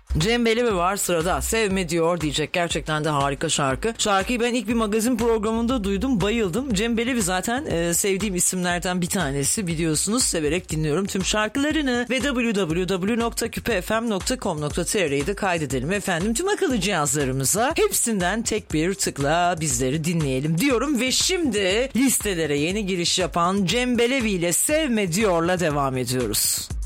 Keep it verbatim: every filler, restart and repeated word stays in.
Cem Belevi var sırada. Sevme diyor diyecek. Gerçekten de harika şarkı. Şarkıyı ben ilk bir magazin programında duydum. Bayıldım. Cem Belevi zaten e, sevdiğim isimlerden bir tanesi. Biliyorsunuz, severek dinliyorum tüm şarkılarını. Ve double-u double-u double-u nokta küpe f m nokta com nokta t r'yi de kaydedelim efendim. Tüm akıllı cihazlarımıza hepsinden tek bir tıkla bizleri dinleyelim diyorum. Ve şimdi listelere yeni giriş yapan Cem Belevi ile Sevme diyorla devam ediyoruz.